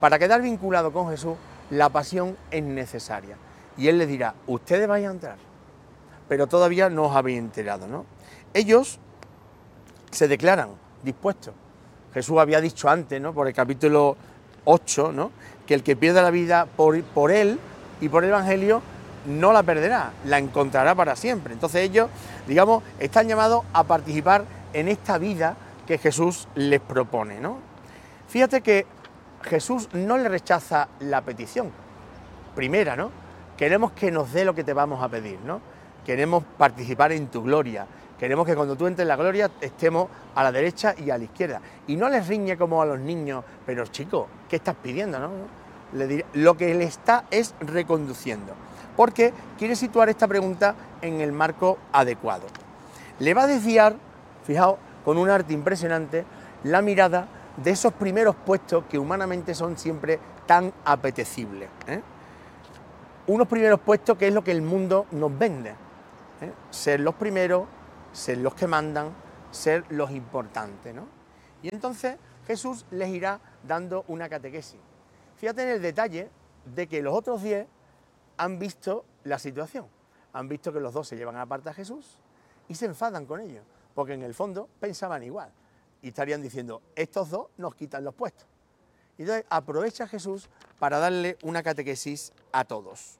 Para quedar vinculado con Jesús, la pasión es necesaria. Y Él les dirá, ustedes vayan a entrar, pero todavía no os habéis enterado, ¿no? Ellos se declaran dispuestos. Jesús había dicho antes, ¿no?, por el capítulo 8, ¿no?, que el que pierda la vida por Él y por el Evangelio no la perderá, la encontrará para siempre. Entonces ellos, digamos, están llamados a participar en esta vida que Jesús les propone, ¿no? Fíjate que Jesús no le rechaza la petición primera, ¿no? Queremos que nos dé lo que te vamos a pedir, ¿no? Queremos participar en tu gloria. Queremos que cuando tú entres en la gloria estemos a la derecha y a la izquierda. Y no les riñe como a los niños, pero chico, ¿qué estás pidiendo, no? Lo que le está es reconduciendo, porque quiere situar esta pregunta en el marco adecuado. Le va a desviar, fijaos, con un arte impresionante, la mirada de esos primeros puestos que humanamente son siempre tan apetecibles, ¿eh? Unos primeros puestos que es lo que el mundo nos vende, ¿eh? Ser los primeros, ser los que mandan, ser los importantes, ¿no? Y entonces Jesús les irá dando una catequesis. Fíjate en el detalle de que los otros 10 han visto la situación, han visto que los 2 se llevan aparte a Jesús y se enfadan con ellos, porque en el fondo pensaban igual y estarían diciendo, estos 2 nos quitan los puestos. Y entonces aprovecha Jesús para darle una catequesis a todos,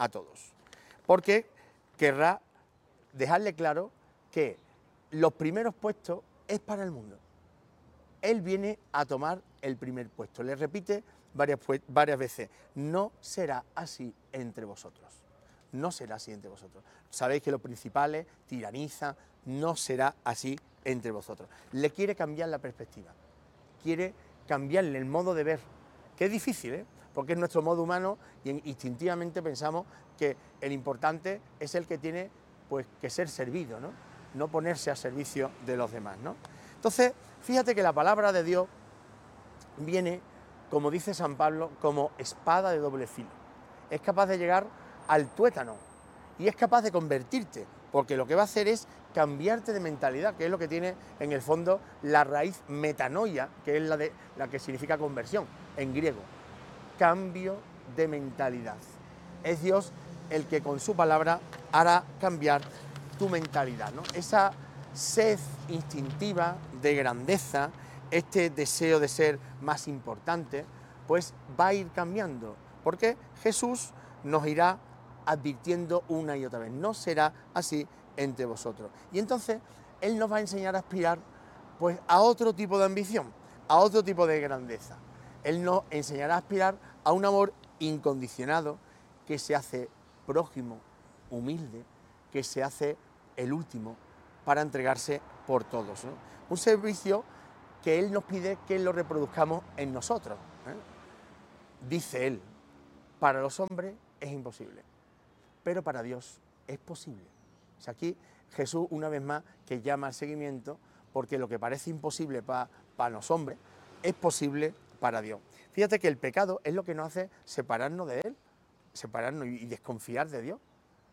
porque querrá dejarle claro que los primeros puestos es para el mundo. Él viene a tomar el primer puesto. Le repite varias veces, no será así entre vosotros. No será así entre vosotros. Sabéis que los principales tiranizan, no será así entre vosotros. Le quiere cambiar la perspectiva, quiere cambiarle el modo de ver, que es difícil, ¿eh?, porque es nuestro modo humano y instintivamente pensamos que el importante es el que tiene, pues, que ser servido, ¿no? No ponerse a servicio de los demás, ¿no? Entonces, fíjate que la palabra de Dios viene, como dice San Pablo, como espada de doble filo. Es capaz de llegar al tuétano y es capaz de convertirte, porque lo que va a hacer es cambiarte de mentalidad, que es lo que tiene en el fondo la raíz metanoia, que es la que significa conversión en griego. Cambio de mentalidad. Es Dios el que con su palabra hará cambiar tu mentalidad, ¿no? Esa sed instintiva de grandeza, este deseo de ser más importante, pues va a ir cambiando, porque Jesús nos irá advirtiendo una y otra vez, no será así entre vosotros. Y entonces Él nos va a enseñar a aspirar, pues, a otro tipo de ambición, a otro tipo de grandeza. Él nos enseñará a aspirar a un amor incondicionado que se hace prójimo, humilde, que se hace el último para entregarse por todos, ¿no? Un servicio que Él nos pide que lo reproduzcamos en nosotros, ¿eh? Dice Él, para los hombres es imposible, pero para Dios es posible. O sea, aquí Jesús una vez más que llama al seguimiento, porque lo que parece imposible para los hombres es posible para Dios. Fíjate que el pecado es lo que nos hace separarnos de Él, separarnos y desconfiar de Dios.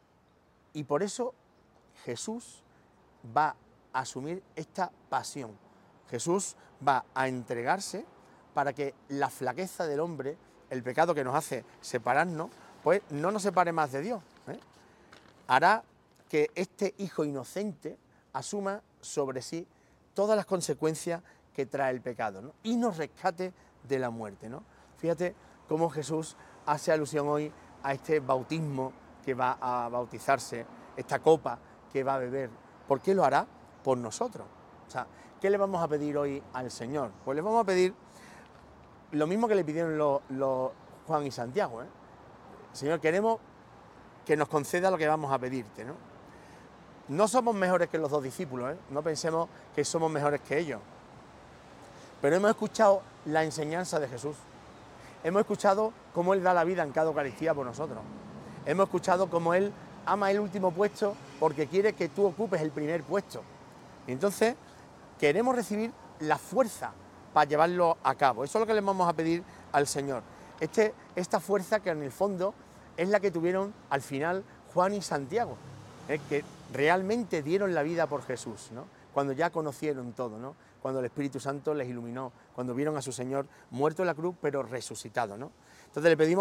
Y por eso Jesús va a asumir esta pasión. Jesús va a entregarse para que la flaqueza del hombre, el pecado que nos hace separarnos, pues no nos separe más de Dios, ¿eh? Hará que este hijo inocente asuma sobre sí todas las consecuencias que trae el pecado, ¿no?, y nos rescate de la muerte, ¿no? Fíjate cómo Jesús hace alusión hoy a este bautismo que va a bautizarse, esta copa que va a beber. ¿Por qué lo hará? Por nosotros. O sea, ¿qué le vamos a pedir hoy al Señor? Pues le vamos a pedir lo mismo que le pidieron los Juan y Santiago, ¿eh? Señor, queremos que nos conceda lo que vamos a pedirte, ¿no? No somos mejores que los 2 discípulos, ¿eh? No pensemos que somos mejores que ellos. Pero hemos escuchado la enseñanza de Jesús. Hemos escuchado cómo Él da la vida en cada Eucaristía por nosotros. Hemos escuchado cómo Él ama el último puesto porque quiere que tú ocupes el primer puesto. Entonces, queremos recibir la fuerza para llevarlo a cabo. Eso es lo que le vamos a pedir al Señor. Esta fuerza que en el fondo es la que tuvieron al final Juan y Santiago, que realmente dieron la vida por Jesús, ¿no?, cuando ya conocieron todo, ¿no? cuando el Espíritu Santo les iluminó, cuando vieron a su Señor muerto en la cruz, pero resucitado, ¿no? Entonces le pedimos